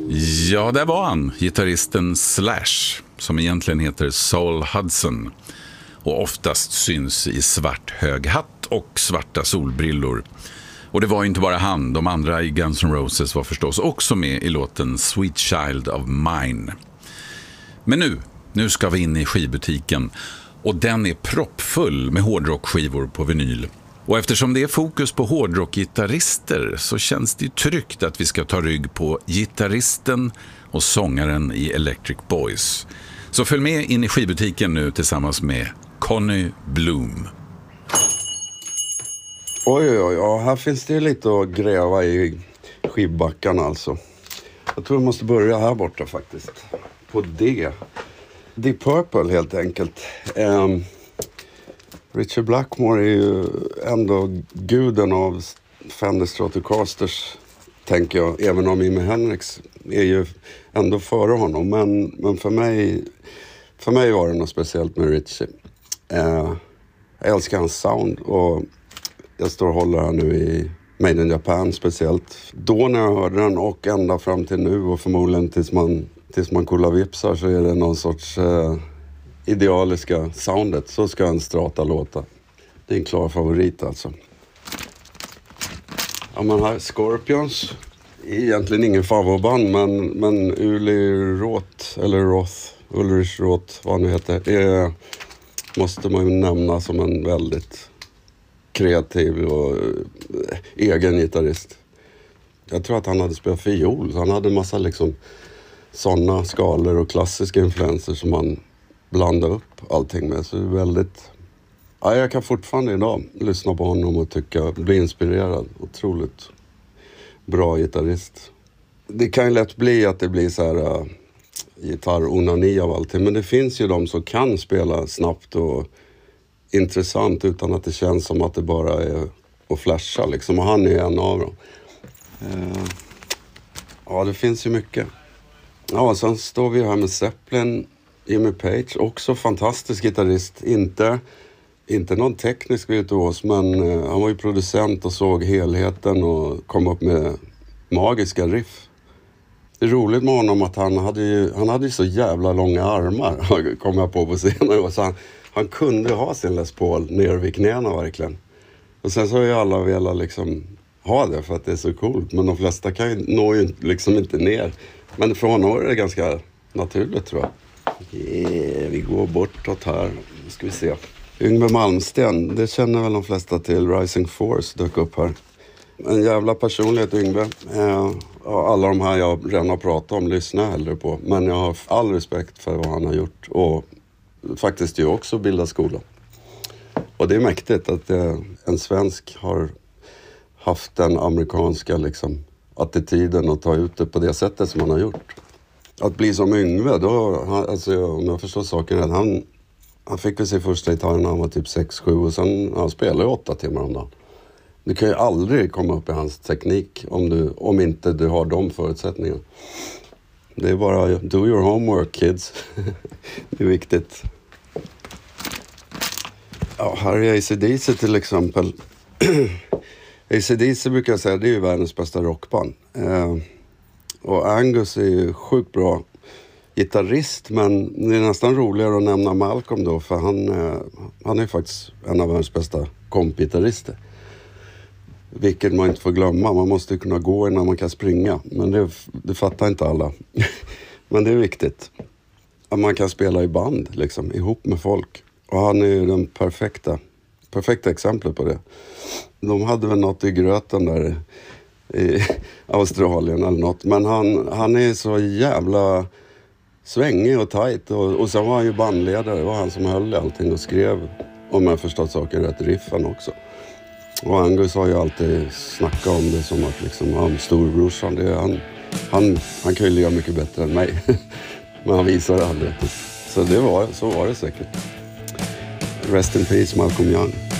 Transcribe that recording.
Ja, där var han, gitarristen Slash, som egentligen heter Saul Hudson och oftast syns i svart hög hatt och svarta solbrillor. Och det var inte bara han, de andra i Guns N' Roses var förstås också med i låten Sweet Child of Mine. Men nu ska vi in i skivbutiken och den är proppfull med hårdrockskivor på vinyl. Och eftersom det är fokus på hårdrockgitarrister så känns det tryggt att vi ska ta rygg på gitarristen och sångaren i Electric Boys. Så följ med in i skivbutiken nu tillsammans med Conny Bloom. Oj, ja, här finns det lite att gräva i skivbackarna alltså. Jag tror jag måste börja här borta faktiskt. På det. Deep Purple helt enkelt. Richard Blackmore är ju ändå guden av Fender Stratocasters, tänker jag. Även om Jimi Hendrix är ju ändå före honom. Men för mig var det något speciellt med Richie. Jag älskar hans sound och jag står och håller här nu i Made in Japan speciellt. Då när jag hörde den och ända fram till nu och förmodligen tills man kollar vipsar så är det någon sorts idealiska soundet. Så ska en Strata låta. Det är en klar favorit alltså. Ja, man har Scorpions. Egentligen ingen favoritband men Ulrich Roth, vad han nu heter, måste man ju nämna som en väldigt kreativ och egen gitarrist. Jag tror att han hade spelat fiol, så han hade en massa liksom sådana skalor och klassiska influenser som man blandade upp allting med. Så det är väldigt... Ja, jag kan fortfarande idag lyssna på honom och bli inspirerad. Otroligt bra gitarrist. Det kan ju lätt bli att det blir så här gitarr-onani av allting. Men det finns ju de som kan spela snabbt och intressant utan att det känns som att det bara är att flasha liksom. Och han är en av dem. Ja, det finns ju mycket. Ja, sen står vi här med Zeppelin, Jimmy Page, också fantastisk gitarrist. Inte någon teknisk virtuos, men han var ju producent och såg helheten och kom upp med magiska riff. Det är roligt med honom att han hade ju så jävla långa armar, kom jag på senare. Så han kunde ha sin Les Paul ner vid knäna verkligen. Och sen så har ju alla velat liksom ha det för att det är så coolt. Men de flesta når ju liksom inte ner. Men för honom är det ganska naturligt, tror jag. Vi går bortåt här. Nu ska vi se. Yngve Malmsten, det känner väl de flesta till. Rising Force dök upp här. En jävla personlighet, Yngve. Alla de här jag redan har pratat om lyssnar jag hellre på. Men jag har all respekt för vad han har gjort. Och faktiskt ju också bildat skola. Och det är mäktigt att en svensk har haft den amerikanska liksom attityden och ta ut det på det sättet som han har gjort. Att bli som Yngve, då, alltså, om jag förstår saken rätt, han fick väl sin första gitarr när han var typ 6-7 och sen han spelade 8 timmar om dagen. Du kan ju aldrig komma upp i hans teknik om inte du har de förutsättningarna. Det är bara do your homework, kids. Det är viktigt. Ja, här är AC/DC till exempel. AC/DC brukar jag säga, det är ju världens bästa rockband. Och Angus är ju sjukt bra gitarrist, men det är nästan roligare att nämna Malcolm då, för han är faktiskt en av världens bästa kompgitarrister. Vilket man inte får glömma, man måste kunna gå innan man kan springa, men det fattar inte alla. Men det är viktigt att man kan spela i band liksom, ihop med folk. Och han är ju den perfekta exemplet på det. De hade väl något i gröten där i Australien eller något. Men han är så jävla svängig och tajt. Och sen var han ju bandledare. Det var han som höll allting och skrev, om jag förstått saker rätt, riffen också. Och Angus har ju alltid snackat om det som att liksom, storbrorsan, han kan ju lira mycket bättre än mig. Men han visar det aldrig. Så var det säkert. Rest in peace, Malcolm Young.